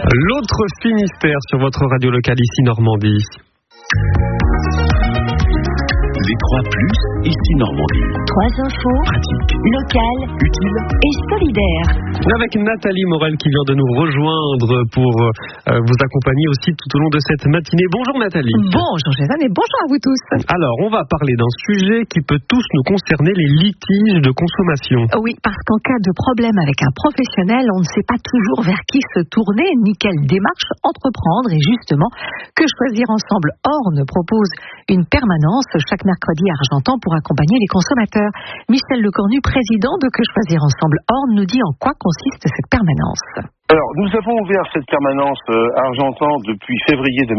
L'autre Finistère sur votre radio locale ici Normandie. Les 3+, ici Normandie. 3 infos, Pratique, locales, utile et solidaires. Avec Nathalie Morel qui vient de nous rejoindre pour vous accompagner aussi tout au long de cette matinée. Bonjour Nathalie. Bonjour Jézanne et bonjour à vous tous. Alors, on va parler d'un sujet qui peut tous nous concerner, les litiges de consommation. Oui, parce qu'en cas de problème avec un professionnel, on ne sait pas toujours vers qui se tourner, ni quelle démarche entreprendre. Et justement, Que Choisir Ensemble Orne propose une permanence chaque mercredi à Argentan pour accompagner les consommateurs. Michel Lecornu, président de Que Choisir Ensemble Orne, nous dit en quoi consiste cette permanence. Alors, nous avons ouvert cette permanence à Argentan depuis février 2020.